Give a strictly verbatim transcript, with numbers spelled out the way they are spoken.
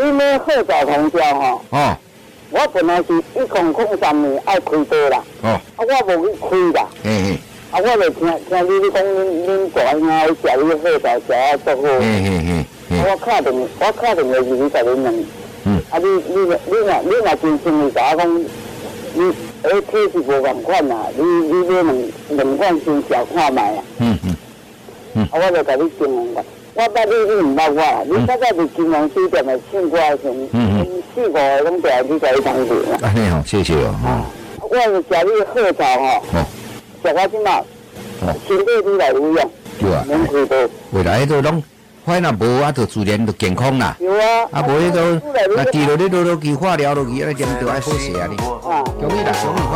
因为喝早通宵吼， 哦我本来是一空空三年爱开刀啦， 哦， 啊我无去开啦， 嘿嘿啊我就听听你你讲恁恁大兄爱食你喝早食啊足好， 嘿嘿嘿嘿， 我敲电我敲电话是去甲恁问， 嗯， 啊你你你若你若真心意甲我讲，你诶体是无共款啦，你你要两两款先食看卖啊， 嗯嗯嗯， 啊我就甲你形容个。我捌你，你唔捌我，你早早是金融书店的唱歌先， 嗯四五个拢调你甲伊同事啦。 安尼好，谢谢哦。 啊，我是食你喝茶吼， 哦食到即马， 哦， 身体愈来愈用， 对啊， 免开刀。 未来都拢，反正无啊，就自然就健康啦。 有啊， 啊，无迄个，啊，除了你落落去化疗落去，啊，就就爱好势啊你。 啊， 恭喜啦，恭喜！